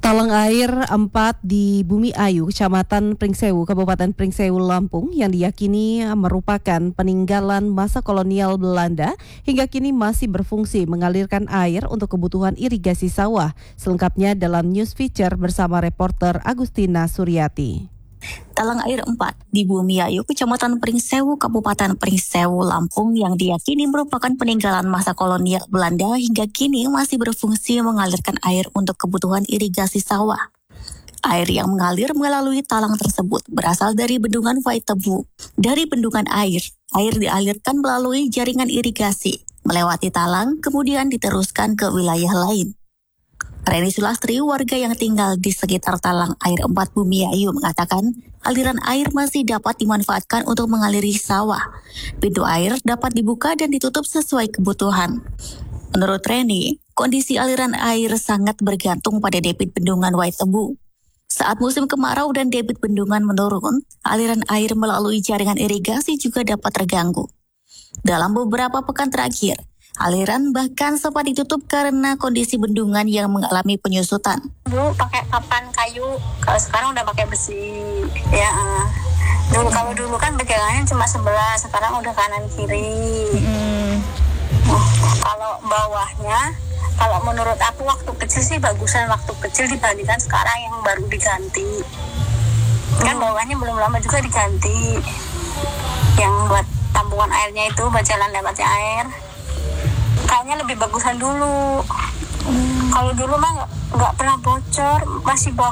Talang air 4 di Bumi Ayu, Kecamatan Pringsewu, Kabupaten Pringsewu, Lampung yang diyakini merupakan peninggalan masa kolonial Belanda hingga kini masih berfungsi mengalirkan air untuk kebutuhan irigasi sawah. Selengkapnya dalam news feature bersama reporter Agustina Suryati. Talang air 4 di Bumi Ayu, Kecamatan Pringsewu, Kabupaten Pringsewu, Lampung yang diyakini merupakan peninggalan masa kolonial Belanda hingga kini masih berfungsi mengalirkan air untuk kebutuhan irigasi sawah. Air yang mengalir melalui talang tersebut berasal dari bendungan Waitebu. Dari bendungan air dialirkan melalui jaringan irigasi, melewati talang, kemudian diteruskan ke wilayah lain. Reni Sulastri, warga yang tinggal di sekitar Talang Air 4 Bumi Ayu mengatakan aliran air masih dapat dimanfaatkan untuk mengaliri sawah. Pintu air dapat dibuka dan ditutup sesuai kebutuhan. Menurut Reni, kondisi aliran air sangat bergantung pada debit bendungan Waitebu. Saat musim kemarau dan debit bendungan menurun, aliran air melalui jaringan irigasi juga dapat terganggu. Dalam beberapa pekan terakhir, aliran bahkan sempat ditutup karena kondisi bendungan yang mengalami penyusutan. Dulu pakai papan kayu, kalau sekarang udah pakai besi. Ya, kalau dulu kan pegangannya cuma sebelah, sekarang udah kanan kiri. Kalau bawahnya, kalau menurut aku waktu kecil sih bagusan waktu kecil dibandingkan sekarang yang baru diganti. Kan bawahnya belum lama juga diganti. Yang buat tampungan airnya itu, buat jalan lewatnya air. Kayaknya lebih bagusan dulu. Kalau dulu mah nggak pernah bocor, masih